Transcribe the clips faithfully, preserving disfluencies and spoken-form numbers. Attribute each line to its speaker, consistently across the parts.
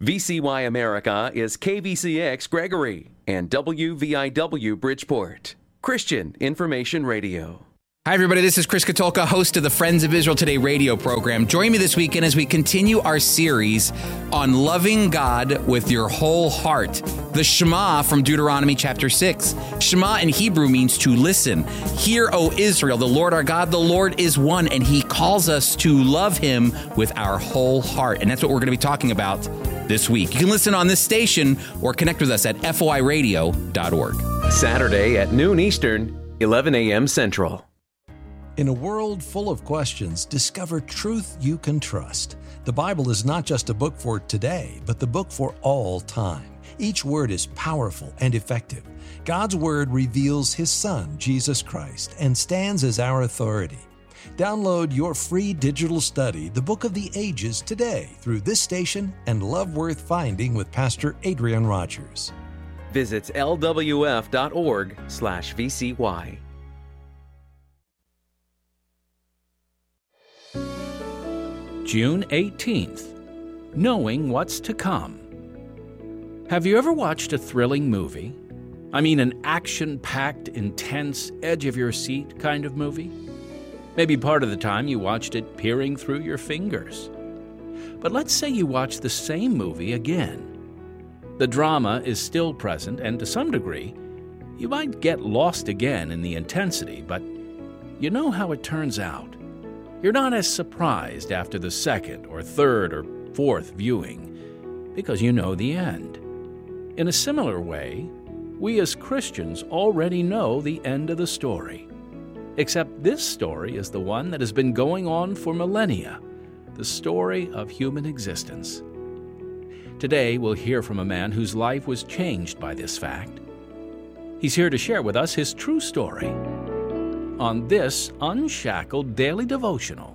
Speaker 1: V C Y America is K V C X Gregory and W V I W Bridgeport. Christian Information Radio.
Speaker 2: Hi, everybody. This is Chris Katulka, host of the Friends of Israel Today radio program. Join me this weekend as we continue our series on loving God with your whole heart. The Shema from Deuteronomy chapter six. Shema in Hebrew means to listen. Hear, O Israel, the Lord our God, the Lord is one, and he calls us to love him with our whole heart. And that's what we're going to be talking about this week. You can listen on this station or connect with us at F O I radio dot org.
Speaker 1: Saturday at noon Eastern, eleven a.m. Central.
Speaker 3: In a world full of questions, discover truth you can trust. The Bible is not just a book for today, but the book for all time. Each word is powerful and effective. God's Word reveals His Son, Jesus Christ, and stands as our authority. Download your free digital study, The Book of the Ages, today through this station and Love Worth Finding with Pastor Adrian Rogers.
Speaker 1: Visit L W F dot org slash V C Y.
Speaker 4: June eighteenth, Knowing What's to Come. Have you ever watched a thrilling movie? I mean an action-packed, intense, edge-of-your-seat kind of movie? Maybe part of the time you watched it peering through your fingers. But let's say you watch the same movie again. The drama is still present, and to some degree, you might get lost again in the intensity, but you know how it turns out. You're not as surprised after the second or third or fourth viewing because you know the end. In a similar way, we as Christians already know the end of the story. Except this story is the one that has been going on for millennia, the story of human existence. Today, we'll hear from a man whose life was changed by this fact. He's here to share with us his true story on this Unshackled Daily Devotional.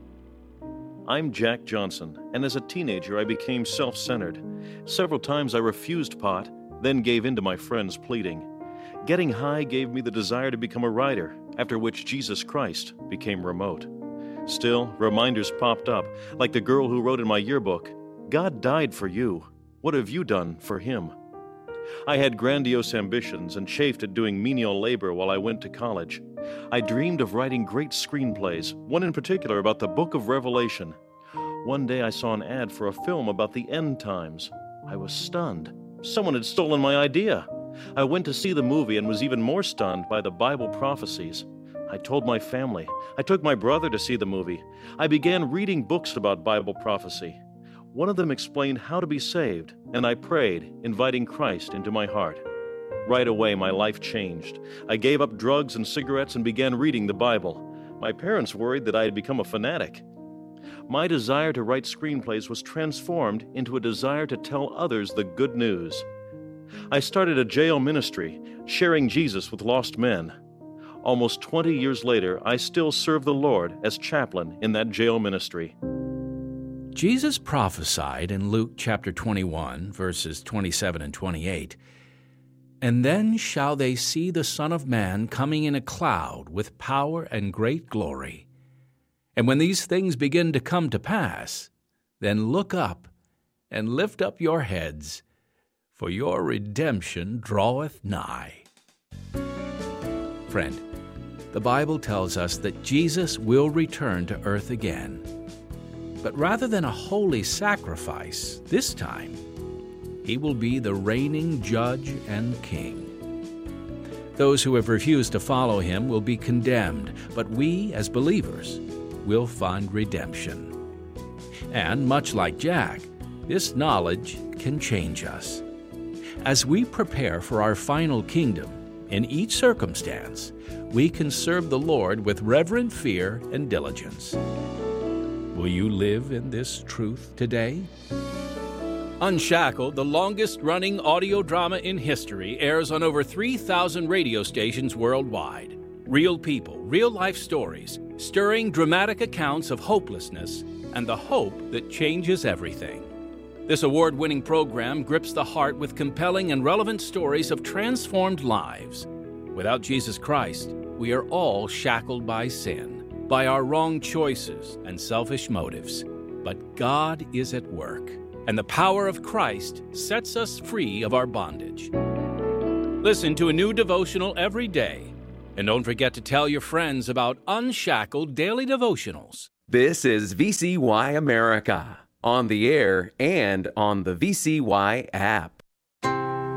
Speaker 5: I'm Jack Johnson, and as a teenager I became self-centered. Several times I refused pot, then gave in to my friends' pleading. Getting high gave me the desire to become a writer, after which Jesus Christ became remote. Still, reminders popped up, like the girl who wrote in my yearbook, "God died for you. What have you done for him?" I had grandiose ambitions and chafed at doing menial labor while I went to college. I dreamed of writing great screenplays, one in particular about the Book of Revelation. One day I saw an ad for a film about the end times. I was stunned. Someone had stolen my idea. I went to see the movie and was even more stunned by the Bible prophecies. I told my family. I took my brother to see the movie. I began reading books about Bible prophecy. One of them explained how to be saved, and I prayed, inviting Christ into my heart. Right away, my life changed. I gave up drugs and cigarettes and began reading the Bible. My parents worried that I had become a fanatic. My desire to write screenplays was transformed into a desire to tell others the good news. I started a jail ministry, sharing Jesus with lost men. Almost twenty years later, I still serve the Lord as chaplain in that jail ministry.
Speaker 4: Jesus prophesied in Luke chapter twenty-one, verses twenty-seven and twenty-eight, "And then shall they see the Son of Man coming in a cloud with power and great glory. And when these things begin to come to pass, then look up and lift up your heads, for your redemption draweth nigh." Friend, the Bible tells us that Jesus will return to earth again. But rather than a holy sacrifice, this time, he will be the reigning judge and king. Those who have refused to follow him will be condemned, but we, as believers, will find redemption. And much like Jack, this knowledge can change us. As we prepare for our final kingdom, in each circumstance, we can serve the Lord with reverent fear and diligence. Will you live in this truth today? Unshackled, the longest-running audio drama in history, airs on over three thousand radio stations worldwide. Real people, real-life stories, stirring dramatic accounts of hopelessness and the hope that changes everything. This award-winning program grips the heart with compelling and relevant stories of transformed lives. Without Jesus Christ, we are all shackled by sin, by our wrong choices and selfish motives. But God is at work. and the power of Christ sets us free of our bondage. Listen to a new devotional every day, and don't forget to tell your friends about Unshackled Daily Devotionals.
Speaker 1: This is V C Y America, on the air and on the V C Y app.